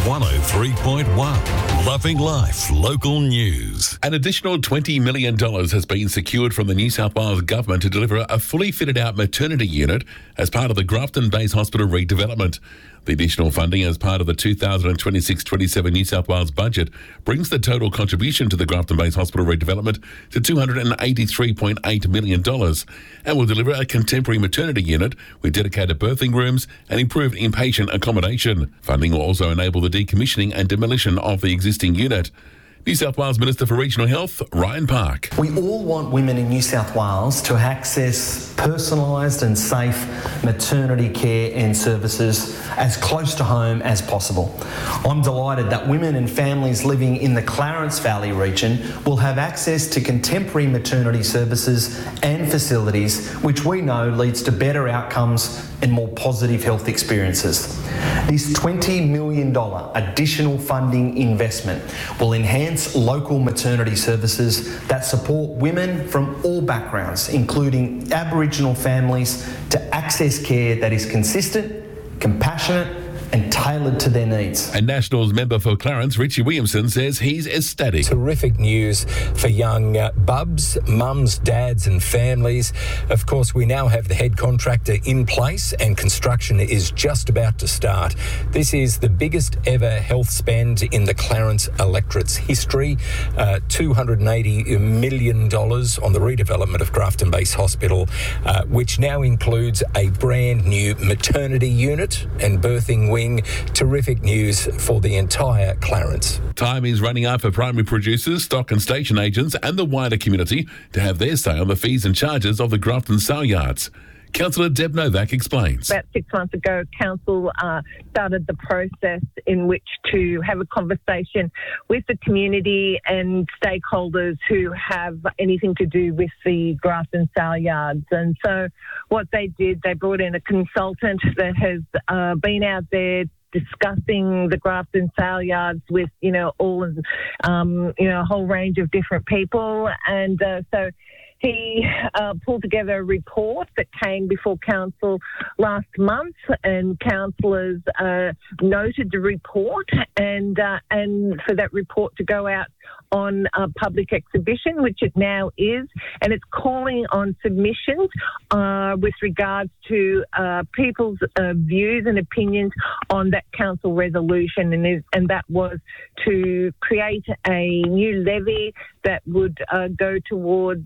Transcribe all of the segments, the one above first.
103.1 Loving Life Local News. An additional $20 million has been secured from the New South Wales Government to deliver a fully fitted out maternity unit as part of the Grafton Base Hospital redevelopment. The additional funding as part of the 2026-27 New South Wales budget brings the total contribution to the Grafton Base Hospital redevelopment to $283.8 million and will deliver a contemporary maternity unit with dedicated birthing rooms and improved inpatient accommodation. Funding will also enable the decommissioning and demolition of the existing unit. New South Wales Minister for Regional Health, Ryan Park. We all want women in New South Wales to access personalised and safe maternity care and services as close to home as possible. I'm delighted that women and families living in the Clarence Valley region will have access to contemporary maternity services and facilities, which we know leads to better outcomes and more positive health experiences. This $20 million additional funding investment will enhance local maternity services that support women from all backgrounds, including Aboriginal families, to access care that is consistent, compassionate and tailored to their needs. And Nationals member for Clarence, Richie Williamson, says he's ecstatic. Terrific news for young bubs, mums, dads and families. Of course, we now have the head contractor in place and construction is just about to start. This is the biggest ever health spend in the Clarence electorate's history. $280 million on the redevelopment of Grafton Base Hospital, which now includes a brand new maternity unit and birthing wing. Terrific news for the entire Clarence. Time is running out for primary producers, stock and station agents and the wider community to have their say on the fees and charges of the Grafton sale yards. Councillor Deb Novak explains. About 6 months ago, Council started the process in which to have a conversation with the community and stakeholders who have anything to do with the Grafton sale yards. And so what they did, they brought in a consultant that has been out there discussing the Grafton sale yards with, a whole range of different people. And so he pulled together a report that came before Council last month, and councillors noted the report and for that report to go out on a public exhibition, which it now is, and it's calling on submissions with regards to people's views and opinions on that council resolution, and that was to create a new levy that would go towards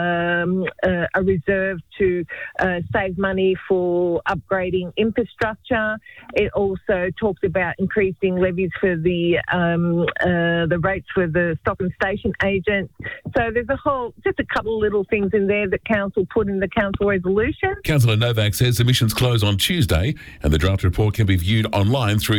a reserve to save money for upgrading infrastructure. It also talks about increasing levies for the rates for the stock and station agents. So there's just a couple of little things in there that council put in the council resolution. Councillor Novak says submissions close on Tuesday and the draft report can be viewed online through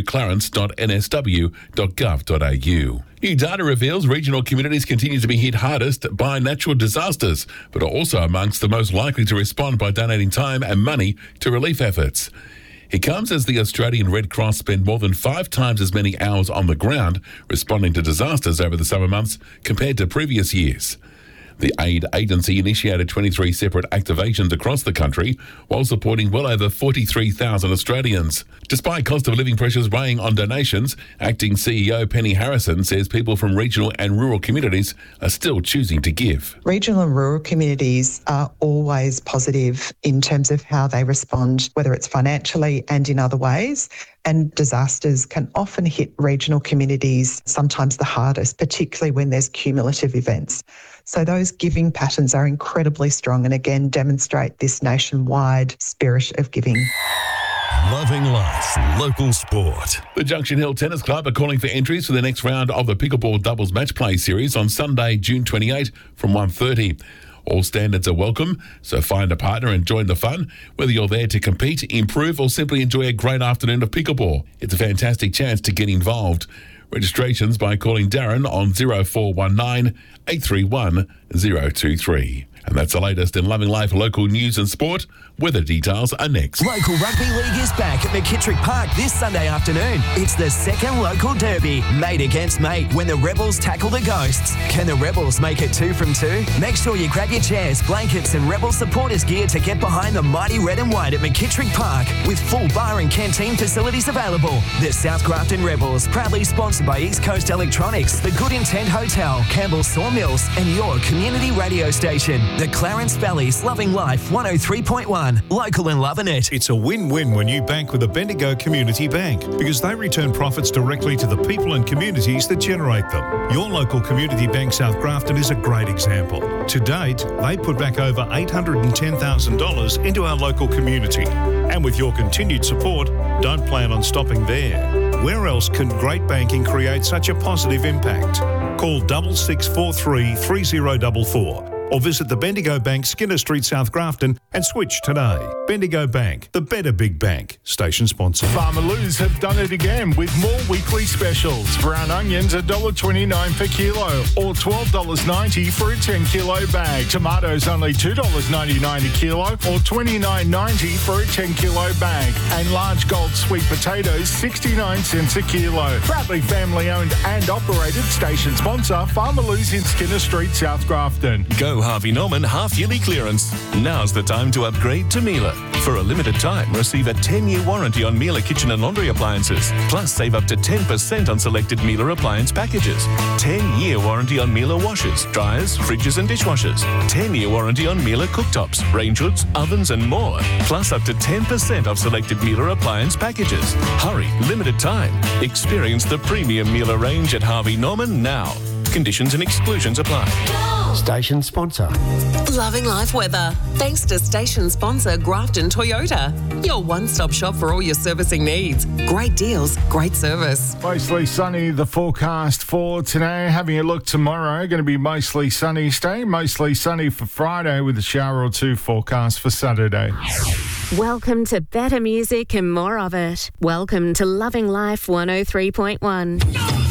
clarence.nsw.gov.au. New data reveals regional communities continue to be hit hardest by natural disasters, but are also amongst the most likely to respond by donating time and money to relief efforts. It comes as the Australian Red Cross spend more than 5 times as many hours on the ground responding to disasters over the summer months compared to previous years. The aid agency initiated 23 separate activations across the country while supporting well over 43,000 Australians. Despite cost of living pressures weighing on donations, Acting CEO Penny Harrison says people from regional and rural communities are still choosing to give. Regional and rural communities are always positive in terms of how they respond, whether it's financially and in other ways. And disasters can often hit regional communities sometimes the hardest, particularly when there's cumulative events. So those giving patterns are incredibly strong and again demonstrate this nationwide spirit of giving. Loving life, local sport. The Junction Hill Tennis Club are calling for entries for the next round of the Pickleball Doubles Match Play Series on Sunday, June 28 from 1:30. All standards are welcome, so find a partner and join the fun. Whether you're there to compete, improve or simply enjoy a great afternoon of pickleball, it's a fantastic chance to get involved. Registrations by calling Darren on 0419 831 023. And that's the latest in Loving Life local news and sport. Weather details are next. Local Rugby League is back at McKittrick Park this Sunday afternoon. It's the second local derby, mate against mate, when the Rebels tackle the Ghosts. Can the Rebels make it 2 from 2? Make sure you grab your chairs, blankets and Rebel supporters gear to get behind the mighty red and white at McKittrick Park, with full bar and canteen facilities available. The South Grafton Rebels, proudly sponsored by East Coast Electronics, the Good Intent Hotel, Campbell Sawmills and your community radio station. The Clarence Valley's Loving Life 103.1, local and loving it. It's a win-win when you bank with a Bendigo Community Bank because they return profits directly to the people and communities that generate them. Your local community bank South Grafton is a great example. To date, they put back over $810,000 into our local community. And with your continued support, don't plan on stopping there. Where else can great banking create such a positive impact? Call 6643 3044 or visit the Bendigo Bank, Skinner Street, South Grafton and switch today. Bendigo Bank, the better big bank. Station sponsor. Farmer Lou's have done it again with more weekly specials. Brown onions $1.29 per kilo or $12.90 for a 10 kilo bag. Tomatoes only $2.99 a kilo or $29.90 for a 10 kilo bag. And large gold sweet potatoes 69 cents a kilo. Proudly family owned and operated. Station sponsor Farmer Lou's in Skinner Street, South Grafton. Go Harvey Norman half-yearly clearance. Now's the time to upgrade to Miele. For a limited time, receive a 10-year warranty on Miele kitchen and laundry appliances. Plus, save up to 10% on selected Miele appliance packages. 10-year warranty on Miele washers, dryers, fridges and dishwashers. 10-year warranty on Miele cooktops, range hoods, ovens and more. Plus, up to 10% off selected Miele appliance packages. Hurry, limited time. Experience the premium Miele range at Harvey Norman now. Conditions and exclusions apply. Station sponsor. Loving Life weather. Thanks to station sponsor Grafton Toyota. Your one-stop shop for all your servicing needs. Great deals, great service. Mostly sunny, the forecast for today. Having a look tomorrow, going to be mostly sunny. Stay mostly sunny for Friday with a shower or two forecast for Saturday. Welcome to better music and more of it. Welcome to Loving Life 103.1.